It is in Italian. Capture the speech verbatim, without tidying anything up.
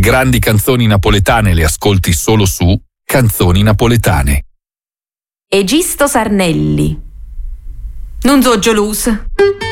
grandi canzoni napoletane le ascolti solo su Canzoni Napoletane. Egisto Sarnelli. Non so gelosa.